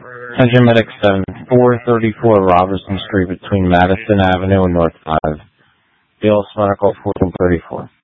Attention Medic 7, 434 Robertson Street between Madison Avenue and North 5. Bill Medical 1434.